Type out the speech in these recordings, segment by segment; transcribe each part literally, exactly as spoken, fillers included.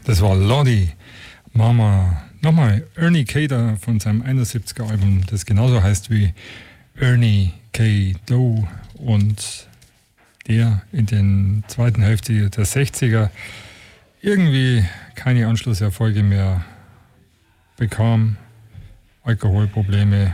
Das war Lordi, Mama. Nochmal Ernie Cader von seinem einundsiebziger Album, das genauso heißt wie Ernie K. Doe, und der in den zweiten Hälfte der sechziger irgendwie keine Anschlusserfolge mehr bekam, Alkoholprobleme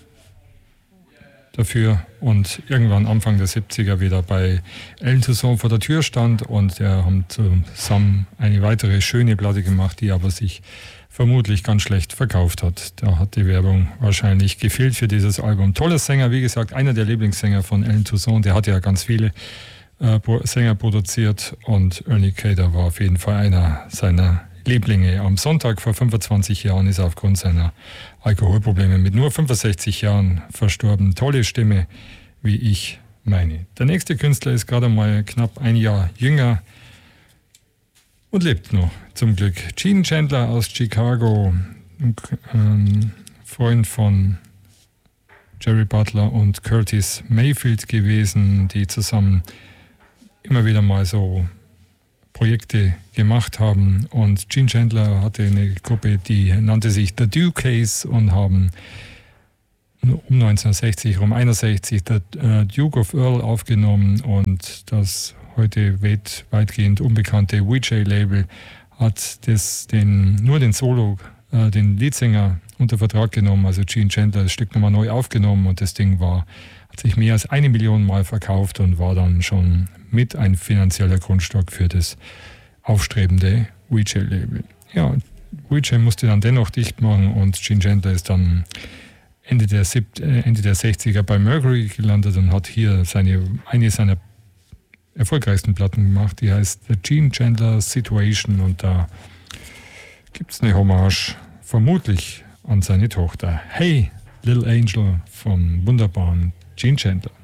dafür und irgendwann Anfang der siebziger wieder bei Allen Toussaint vor der Tür stand, und der haben zusammen eine weitere schöne Platte gemacht, die aber sich vermutlich ganz schlecht verkauft hat. Da hat die Werbung wahrscheinlich gefehlt für dieses Album. Toller Sänger, wie gesagt, einer der Lieblingssänger von Allen Toussaint, der hat ja ganz viele äh, Sänger produziert, und Ernie Cader war auf jeden Fall einer seiner Lieblinge. Am Sonntag vor fünfundzwanzig Jahren ist er aufgrund seiner Alkoholprobleme mit nur fünfundsechzig Jahren verstorben. Tolle Stimme, wie ich meine. Der nächste Künstler ist gerade mal knapp ein Jahr jünger und lebt noch, zum Glück. Gene Chandler aus Chicago, ein Freund von Jerry Butler und Curtis Mayfield gewesen, die zusammen immer wieder mal so Projekte gemacht haben. Und Gene Chandler hatte eine Gruppe, die nannte sich The Dukeys, und haben um neunzehnhundertsechzig, um einundsechzig The Duke of Earl aufgenommen, und das heute weit, weitgehend unbekannte W J-Label hat das den, nur den Solo, äh, den Leadsänger unter Vertrag genommen, also Gene Chandler, das Stück nochmal neu aufgenommen, und das Ding war, hat sich mehr als eine Million Mal verkauft und war dann schon mit ein finanzieller Grundstock für das aufstrebende W J-Label. Ja, W J musste dann dennoch dicht machen, und Gene Chandler ist dann Ende der, Sieb- äh, Ende der sechziger bei Mercury gelandet und hat hier seine, eine seiner erfolgreichsten Platten gemacht, die heißt The Gene Chandler Situation, und da gibt es eine Hommage vermutlich an seine Tochter. Hey, Little Angel vom wunderbaren Gene Chandler.